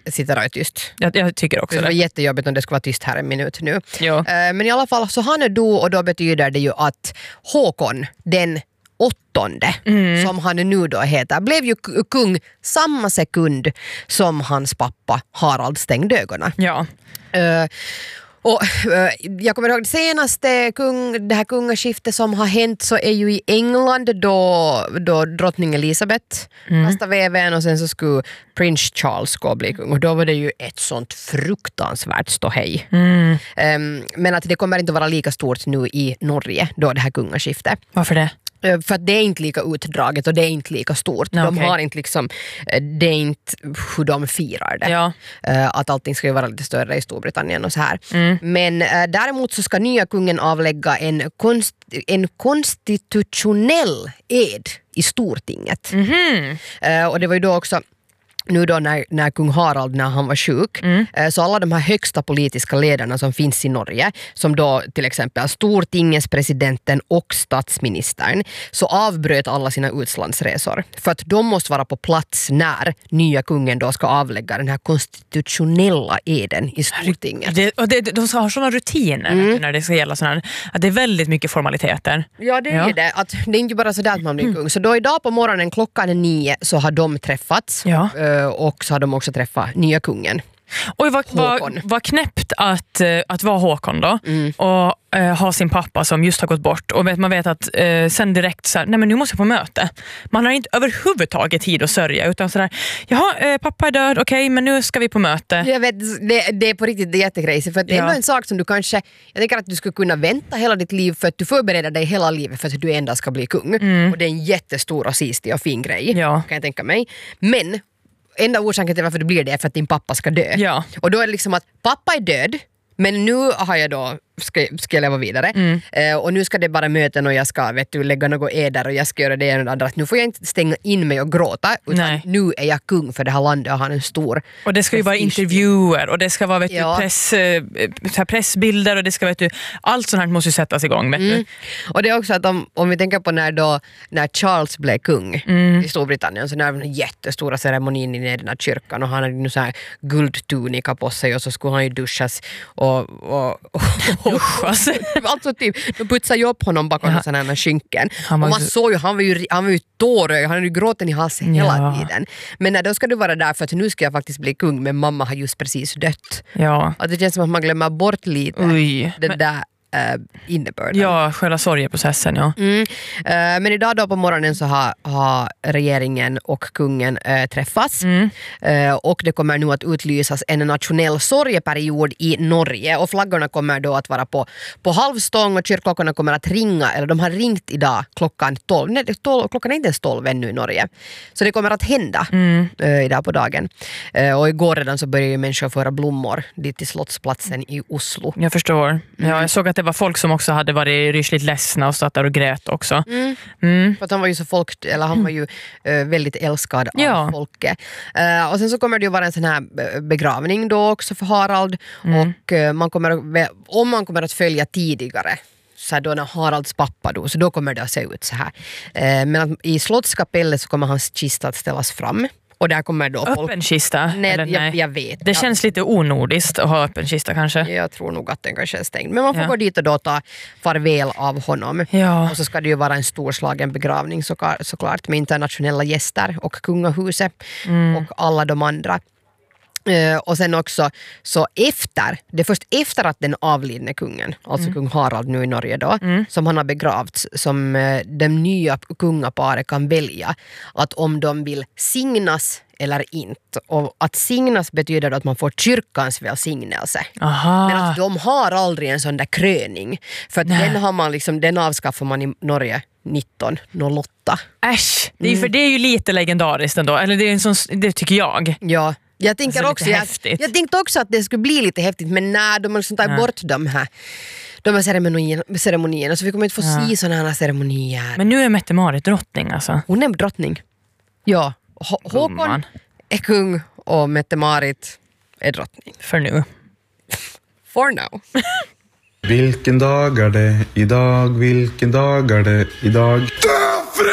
sitter och är tyst. Jag tycker också det var jättejobbigt om det skulle vara tyst här en minut nu. Men i alla fall så han är dog och då betyder det ju att Håkon den 8:e som han nu då heter blev ju kung samma sekund som hans pappa Harald stängde ögonen. Ja. Och jag kommer ihåg det senaste det här kungaskiftet som har hänt så är ju i England då drottning Elisabeth kastade väven och sen så skulle prins Charles gå och bli kung och då var det ju ett sånt fruktansvärt ståhej. Men att det kommer inte vara lika stort nu i Norge då det här kungaskiftet. Varför det? För att det är inte lika utdraget och det är inte lika stort. De har inte liksom, det är inte hur de firar det. Ja. Att allting ska ju vara lite större i Storbritannien och så här. Men däremot så ska nya kungen avlägga en konstitutionell ed i Stortinget. Och det var ju då också nu då när kung Harald när han var sjuk så alla de här högsta politiska ledarna som finns i Norge som då till exempel Stortingets presidenten och statsministern så avbröt alla sina utlandsresor för att de måste vara på plats när nya kungen då ska avlägga den här konstitutionella eden i Stortinget. De har sådana rutiner när det ska gälla sådana att det är väldigt mycket formaliteter. Ja, det är det. Att det är inte bara sådär att man blir kung. Så då idag på morgonen klockan 9 så har de träffats. Ja. Och så har de också träffat nya kungen. Oj, vad knäppt att vara Håkon då och ha sin pappa som just har gått bort och man vet att sen direkt så här, nej men nu måste jag på möte. Man har inte överhuvudtaget tid att sörja utan sådär, jaha, pappa är död, okej, men nu ska vi på möte. Jag vet, det är på riktigt jättegrejsigt för att det är ändå en sak som du kanske, jag tänker att du skulle kunna vänta hela ditt liv för att du förbereder dig hela livet för att du enda ska bli kung. Och det är en jättestor och sistig och fin grej, kan jag tänka mig. Men enda orsaken till varför det blir det är för att din pappa ska dö. Ja. Och då är det liksom att pappa är död, men nu har jag då ska jag leva vidare. Och nu ska det bara möten och jag ska lägga något eder och jag ska göra det och det andra. Nu får jag inte stänga in mig och gråta utan nu är jag kung för det här landet och har en stor. Och det ska ju vara intervjuer och det ska vara pressbilder och det ska allt sånt här måste ju sättas igång. Och det är också att om vi tänker på när Charles blev kung i Storbritannien så när det var en jättestora ceremonin i den här kyrkan och han hade nu så här guldtunika på sig och så skulle han ju duschas alltså typ, de putsade ju upp honom bakom sådana här skynken och man såg ju, han var ju tårög, han hade ju gråten i halsen hela tiden. Men då ska du vara där för att nu ska jag faktiskt bli kung men mamma har just precis dött. Att det känns som att man glömmer bort lite där innebörden. Ja, själva sorgeprocessen, men idag då på morgonen så har regeringen och kungen träffats och det kommer nu att utlysas en nationell sorgeperiod i Norge och flaggorna kommer då att vara på halvstång och kyrkklockorna kommer att ringa, eller de har ringt idag klockan 12. Nej, klockan är inte ens 12 ännu i Norge. Så det kommer att hända idag på dagen. Och igår redan så började ju människor föra blommor dit till Slottsplatsen i Oslo. Jag förstår. Ja, jag såg att det var folk som också hade varit rysligt ledsna och stått där och grät också. För att han var ju så han var ju väldigt älskad av folket. Och sen så kommer det ju vara en sån här begravning då också för Harald och om man kommer att följa tidigare så då när Haralds pappa då, så då kommer det att se ut så här. Men i slottskapellet så kommer hans kista att ställas fram. Och där kommer då öppen kista? Nej, jag vet. Det känns lite onordiskt att ha öppen kista kanske. Jag tror nog att den kanske är stängd. Men man får gå dit och då ta farväl av honom. Och så ska det ju vara en storslagen begravning såklart med internationella gäster och kungahuset och alla de andra. Och sen också så det är först efter att den avlidne kungen, alltså kung Harald nu i Norge då, som han har begravts, som de nya kungaparet kan välja att om de vill signas eller inte. Och att signas betyder att man får kyrkans välsignelse. Men att de har aldrig en sån där kröning. För att den avskaffar man i Norge 1908. Äsch, det är ju lite legendariskt ändå. Eller det tycker jag. Ja. Jag tänker också, jag tänkte också att det skulle bli lite häftigt, men när de liksom tar bort de här ceremonierna så vi kommer inte få se sådana här ceremonier. Men nu är Mette-Marit drottning alltså. Hon är drottning. Ja, Håkon är kung och Mette-Marit är drottning. För nu. For now. Vilken dag är det idag? Vilken dag är det idag?